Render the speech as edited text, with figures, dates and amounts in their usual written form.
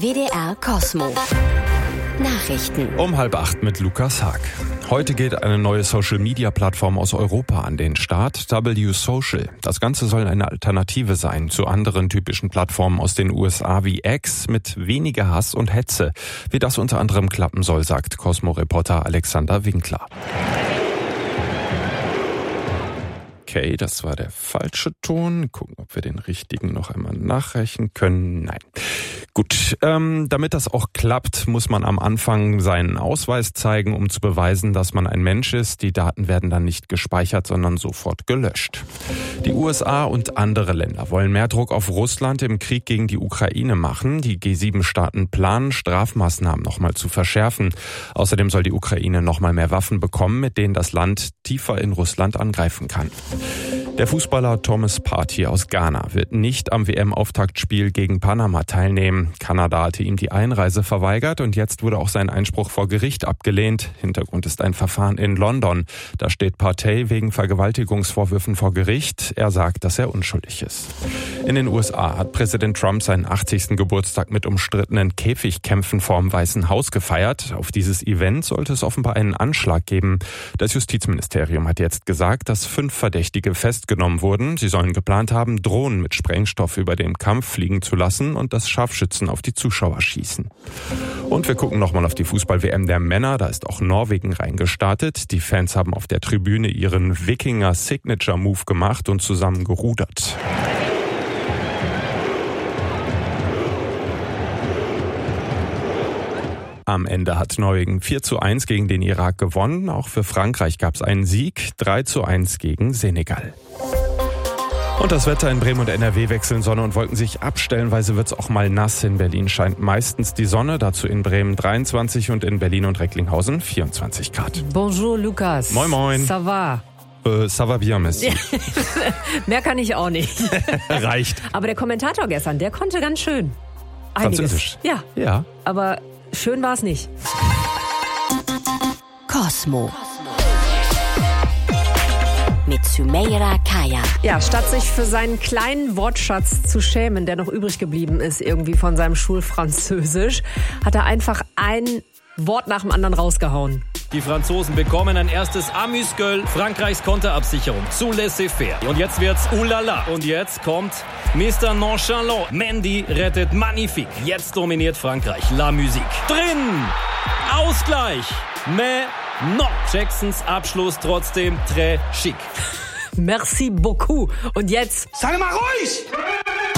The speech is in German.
WDR Cosmo. Nachrichten. Um 7:30 mit Lukas Haag. Heute geht eine neue Social-Media-Plattform aus Europa an den Start, W-Social. Das Ganze soll eine Alternative sein zu anderen typischen Plattformen aus den USA wie X mit weniger Hass und Hetze. Wie das unter anderem klappen soll, sagt Cosmo-Reporter Alexander Winkler. Okay, das war der falsche Ton. Gucken, ob wir den richtigen noch einmal nachreichen können. Nein. Gut, damit das auch klappt, muss man am Anfang seinen Ausweis zeigen, um zu beweisen, dass man ein Mensch ist. Die Daten werden dann nicht gespeichert, sondern sofort gelöscht. Die USA und andere Länder wollen mehr Druck auf Russland im Krieg gegen die Ukraine machen. Die G7-Staaten planen, Strafmaßnahmen nochmal zu verschärfen. Außerdem soll die Ukraine nochmal mehr Waffen bekommen, mit denen das Land tiefer in Russland angreifen kann. Der Fußballer Thomas Partey aus Ghana wird nicht am WM-Auftaktspiel gegen Panama teilnehmen. Kanada hatte ihm die Einreise verweigert und jetzt wurde auch sein Einspruch vor Gericht abgelehnt. Hintergrund ist ein Verfahren in London. Da steht Partey wegen Vergewaltigungsvorwürfen vor Gericht. Er sagt, dass er unschuldig ist. In den USA hat Präsident Trump seinen 80. Geburtstag mit umstrittenen Käfigkämpfen vorm Weißen Haus gefeiert. Auf dieses Event sollte es offenbar einen Anschlag geben. Das Justizministerium hat jetzt gesagt, dass 5 Verdächtige festgenommen wurden. Sie sollen geplant haben, Drohnen mit Sprengstoff über dem Kampf fliegen zu lassen und dass Scharfschützen auf die Zuschauer schießen. Und wir gucken nochmal auf die Fußball-WM der Männer. Da ist auch Norwegen reingestartet. Die Fans haben auf der Tribüne ihren Wikinger-Signature-Move gemacht und zusammen gerudert. Am Ende hat Norwegen 4:1 gegen den Irak gewonnen. Auch für Frankreich gab es einen Sieg, 3:1 gegen Senegal. Und das Wetter in Bremen und NRW wechseln Sonne und Wolken sich ab. Stellenweise wird es auch mal nass. In Berlin scheint meistens die Sonne. Dazu in Bremen 23 und in Berlin und Recklinghausen 24 Grad. Bonjour, Lukas. Moin, moin. Ça va? Ça va bien, merci. Mehr kann ich auch nicht. Reicht. Aber der Kommentator gestern, der konnte ganz schön. Einiges. Französisch? Ja. Aber schön war es nicht. Cosmo. Mit Sümeyra Kaya. Ja, statt sich für seinen kleinen Wortschatz zu schämen, der noch übrig geblieben ist irgendwie von seinem Schulfranzösisch, hat er einfach ein Wort nach dem anderen rausgehauen. Die Franzosen bekommen ein erstes Amüsgöl, Frankreichs Konterabsicherung zu laissez-faire. Und jetzt wird's oulala. Und jetzt kommt Mr. Nonchalant. Mendy rettet magnifique. Jetzt dominiert Frankreich. La Musique. Drin! Ausgleich! Mais non! Jacksons Abschluss trotzdem très chic. Merci beaucoup. Und jetzt... Sei mal ruhig!